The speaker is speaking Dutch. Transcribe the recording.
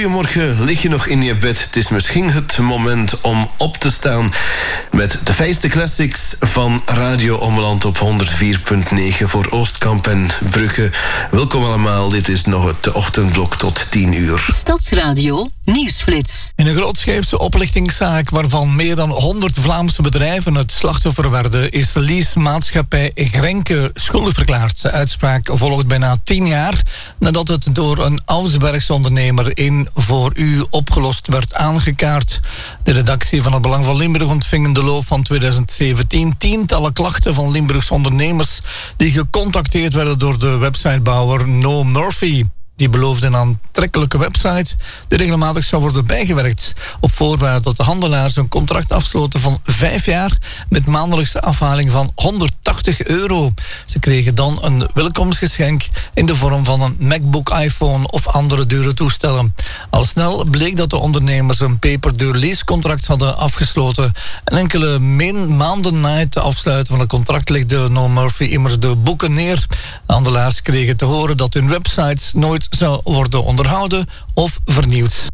Goedemorgen, lig je nog in je bed? Het is misschien het moment om op te staan met de fijnste classics van Radio Ommeland op 104.9 voor Oostkamp en Brugge. Welkom allemaal, dit is nog het ochtendblok tot 10 uur. Stadsradio Nieuwsflits. In een grootscheepse oplichtingszaak waarvan meer dan 100 Vlaamse bedrijven het slachtoffer werden, is leasemaatschappij Grenke schuldig verklaard. De uitspraak volgt bijna 10 jaar nadat het door een Augsbergse ondernemer in Voor U opgelost werd aangekaart. De redactie van het Belang van Limburg ontving in de loop van 2017 tientallen klachten van Limburgse ondernemers die gecontacteerd werden door de websitebouwer No Murphy. Die beloofde een aantrekkelijke website die regelmatig zou worden bijgewerkt, op voorwaarde dat de handelaars een contract afsloten van 5 jaar met maandelijkse afhaling van €180. Ze kregen dan een welkomstgeschenk in de vorm van een MacBook, iPhone of andere dure toestellen. Al snel bleek dat de ondernemers een peperdure leasecontract hadden afgesloten en enkele maanden na het afsluiten van het contract legde No Murphy immers de boeken neer. De handelaars kregen te horen dat hun websites nooit zou worden onderhouden of vernieuwd.